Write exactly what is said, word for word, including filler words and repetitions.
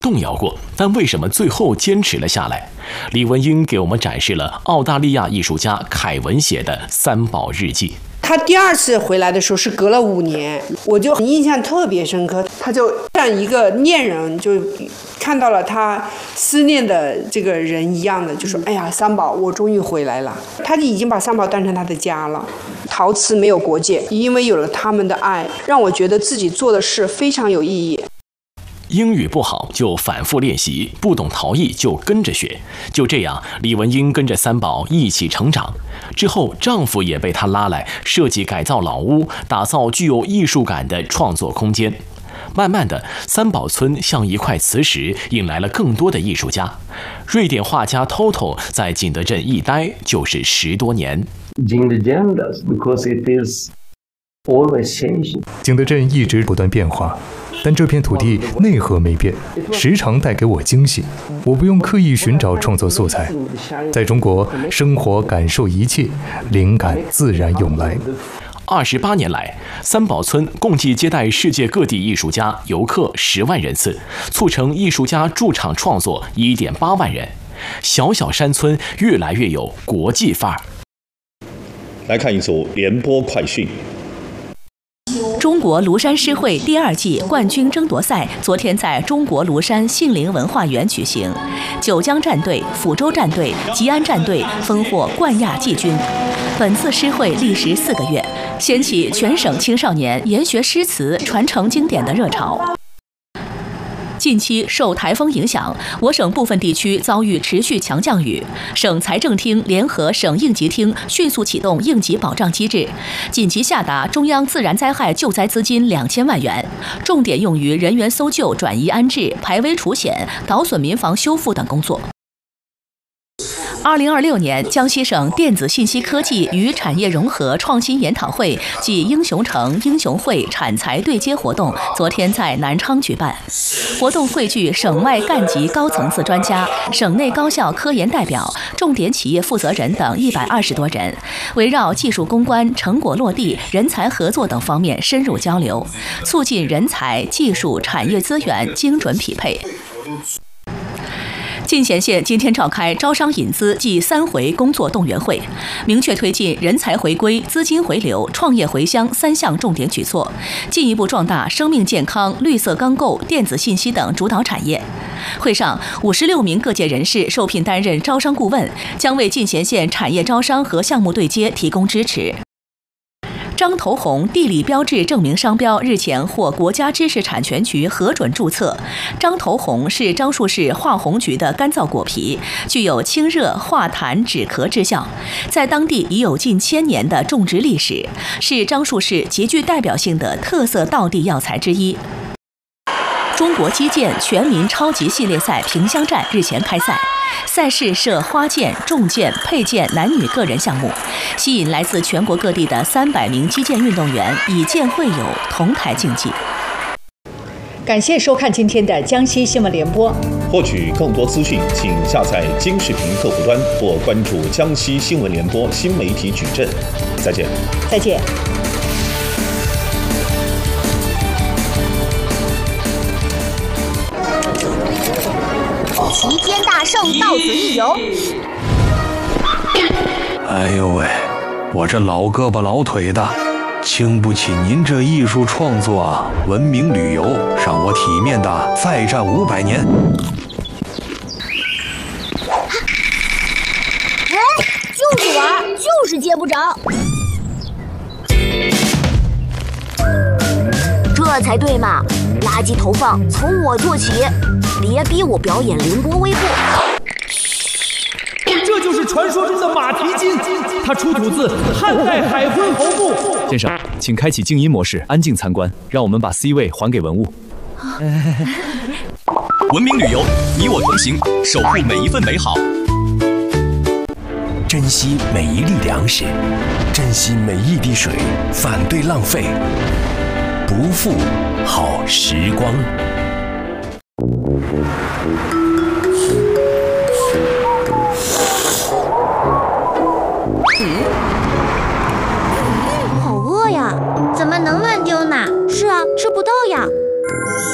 动摇过，但为什么最后坚持了下来？李文英给我们展示了澳大利亚艺术家凯文写的三宝日记。 他第二次回来的时候是隔了五年，我就印象特别深刻。他就像一个恋人，就看到了他思念的这个人一样的，就说：“哎呀，三宝，我终于回来了。”他已经把三宝当成他的家了。陶瓷没有国界，因为有了他们的爱，让我觉得自己做的事非常有意义。 英语不好就反复练习，不懂陶艺就跟着学。就这样，李文英跟着三宝一起成长。之后，丈夫也被她拉来设计改造老屋，打造具有艺术感的创作空间。慢慢的，三宝村像一块磁石，引来了更多的艺术家。瑞典画家 Toto 在景德镇一待就是十多年。 景德镇 because it is always changing。 景德镇一直不断变化。但这片土地内核没变，时常带给我惊喜。我不用刻意寻找创作素材，在中国生活感受一切，灵感自然涌来。 二十八年来，三宝村共计接待世界各地艺术家、游客十万人次，促成艺术家驻场创作一点八万人。小小山村越来越有国际范儿。 来看一组联播快讯。 中国庐山诗会第二季冠军争夺赛昨天在中国庐山杏林文化园举行，九江战队、抚州战队、吉安战队分获冠亚季军。本次诗会历时四个月，掀起全省青少年研学诗词、传承经典的热潮。近期受台风影响，我省部分地区遭遇持续强降雨。省财政厅联合省应急厅迅速启动应急保障机制，紧急下达中央自然灾害救灾资金两千万元，重点用于人员搜救、转移安置、排危除险、捣损民房修复等工作。二零二六年江西省电子信息科技与产业融合创新研讨会暨英雄城英雄会产才对接活动昨天在南昌举办。活动汇聚省外干级高层次专家、省内高校科研代表、重点企业负责人等一百二十多人，围绕技术攻关、成果落地、人才合作等方面深入交流，促进人才、技术、产业资源精准匹配。进贤县今天召开招商引资暨三回工作动员会，明确推进人才回归、资金回流、创业回乡三项重点举措，进一步壮大生命健康、绿色钢构、电子信息等主导产业。会上，五十六名各界人士受聘担任招商顾问，将为进贤县产业招商和项目对接提供支持。张头红地理标志证明商标日前获国家知识产权局核准注册。张头红是樟树市化红菊的干燥果皮，具有清热化痰止咳之效，在当地已有近千年的种植历史，是樟树市极具代表性的特色道地药材之一。中国击剑全民超级系列赛萍乡站日前开赛，赛事设花剑、重剑、佩剑男女个人项目，吸引来自全国各地的三百名击剑运动员以剑会友，同台竞技。 感谢收看今天的江西新闻联播。 获取更多资讯，请下载京视频客户端或关注江西新闻联播新媒体矩阵。再见。 再见。 齐天大圣到此一游。 哎呦喂，我这老胳膊老腿的，经不起您这艺术创作啊！文明旅游让我体面的再战五百年。 哎，就是玩，就是接不着。这才对嘛！垃圾投放从我做起，别逼我表演凌波微步。 这就是传说中的马蹄金，它出土自汉代海昏侯墓。 先生，请开启静音模式，安静参观，让我们把 C 位还给文物。 文明旅游，你我同行，守护每一份美好， 珍惜每一粒粮食，珍惜每一滴水，反对浪费，不负好时光。